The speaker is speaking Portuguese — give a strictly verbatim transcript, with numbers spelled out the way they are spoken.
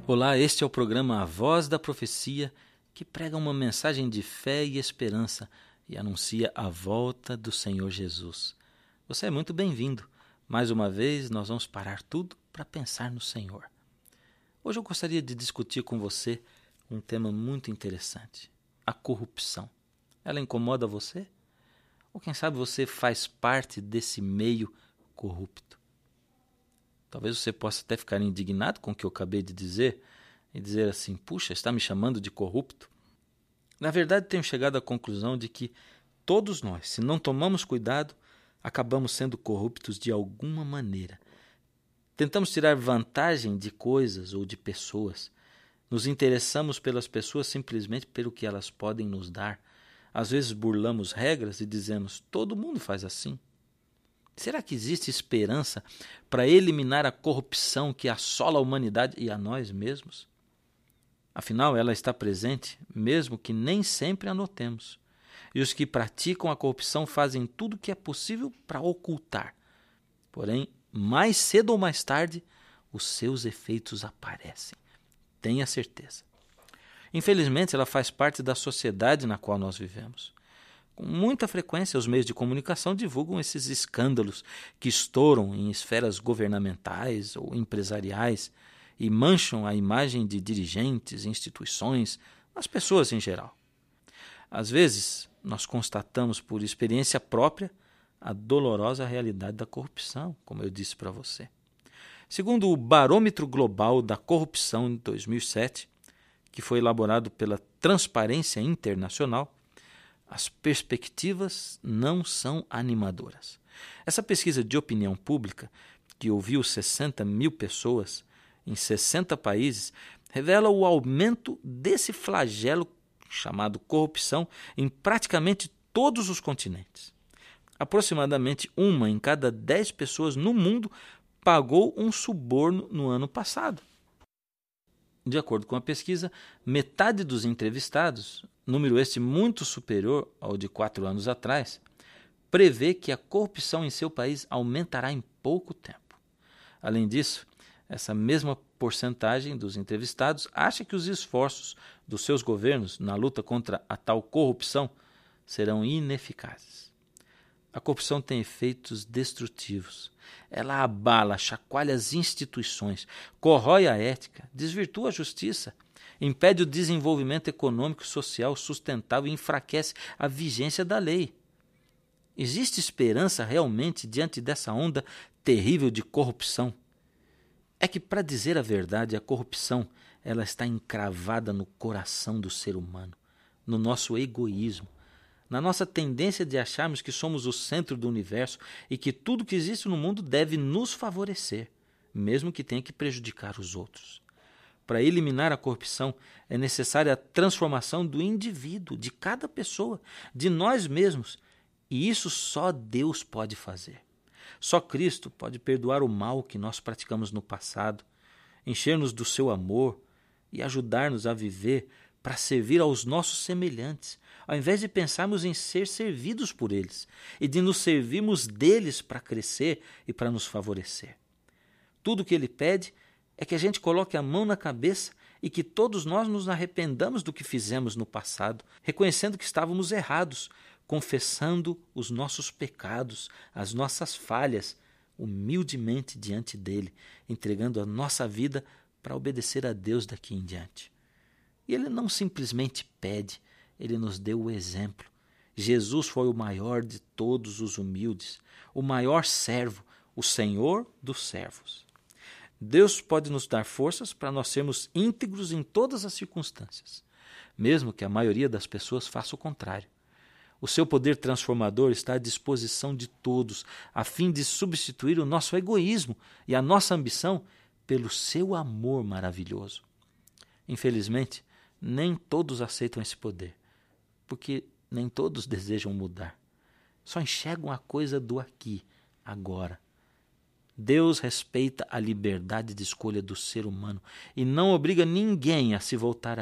Olá, este é o programa A Voz da Profecia, que prega uma mensagem de fé e esperança e anuncia a volta do Senhor Jesus. Você é muito bem-vindo. Mais uma vez, nós vamos parar tudo para pensar no Senhor. Hoje eu gostaria de discutir com você um tema muito interessante: a corrupção. Ela incomoda você? Ou quem sabe você faz parte desse meio corrupto? Talvez você possa até ficar indignado com o que eu acabei de dizer e dizer assim: puxa, está me chamando de corrupto? Na verdade, tenho chegado à conclusão de que todos nós, se não tomamos cuidado, acabamos sendo corruptos de alguma maneira. Tentamos tirar vantagem de coisas ou de pessoas. Nos interessamos pelas pessoas simplesmente pelo que elas podem nos dar. Às vezes burlamos regras e dizemos: todo mundo faz assim. Será que existe esperança para eliminar a corrupção que assola a humanidade e a nós mesmos? Afinal, ela está presente, mesmo que nem sempre a notemos. E os que praticam a corrupção fazem tudo o que é possível para ocultar. Porém, mais cedo ou mais tarde, os seus efeitos aparecem. Tenha certeza. Infelizmente, ela faz parte da sociedade na qual nós vivemos. Com muita frequência, os meios de comunicação divulgam esses escândalos que estouram em esferas governamentais ou empresariais e mancham a imagem de dirigentes, instituições, as pessoas em geral. Às vezes, nós constatamos por experiência própria a dolorosa realidade da corrupção, como eu disse para você. Segundo o Barômetro Global da Corrupção de dois mil e sete, que foi elaborado pela Transparência Internacional, as perspectivas não são animadoras. Essa pesquisa de opinião pública, que ouviu sessenta mil pessoas em sessenta países, revela o aumento desse flagelo chamado corrupção em praticamente todos os continentes. Aproximadamente uma em cada dez pessoas no mundo pagou um suborno no ano passado. De acordo com a pesquisa, metade dos entrevistados, número este muito superior ao de quatro anos atrás, prevê que a corrupção em seu país aumentará em pouco tempo. Além disso, essa mesma porcentagem dos entrevistados acha que os esforços dos seus governos na luta contra a tal corrupção serão ineficazes. A corrupção tem efeitos destrutivos. Ela abala, chacoalha as instituições, corrói a ética, desvirtua a justiça, impede o desenvolvimento econômico e social sustentável e enfraquece a vigência da lei. Existe esperança realmente diante dessa onda terrível de corrupção? É que, para dizer a verdade, a corrupção ela está encravada no coração do ser humano, no nosso egoísmo, na nossa tendência de acharmos que somos o centro do universo e que tudo que existe no mundo deve nos favorecer, mesmo que tenha que prejudicar os outros. Para eliminar a corrupção, é necessária a transformação do indivíduo, de cada pessoa, de nós mesmos, e isso só Deus pode fazer. Só Cristo pode perdoar o mal que nós praticamos no passado, encher-nos do seu amor e ajudar-nos a viver para servir aos nossos semelhantes, ao invés de pensarmos em ser servidos por eles e de nos servirmos deles para crescer e para nos favorecer. Tudo o que ele pede é que a gente coloque a mão na cabeça e que todos nós nos arrependamos do que fizemos no passado, reconhecendo que estávamos errados, confessando os nossos pecados, as nossas falhas, humildemente diante dele, entregando a nossa vida para obedecer a Deus daqui em diante. E ele não simplesmente pede, ele nos deu o exemplo. Jesus foi o maior de todos os humildes, o maior servo, o Senhor dos servos. Deus pode nos dar forças para nós sermos íntegros em todas as circunstâncias, mesmo que a maioria das pessoas faça o contrário. O seu poder transformador está à disposição de todos, a fim de substituir o nosso egoísmo e a nossa ambição pelo seu amor maravilhoso. Infelizmente, nem todos aceitam esse poder, porque nem todos desejam mudar. Só enxergam a coisa do aqui, agora. Deus respeita a liberdade de escolha do ser humano e não obriga ninguém a se voltar a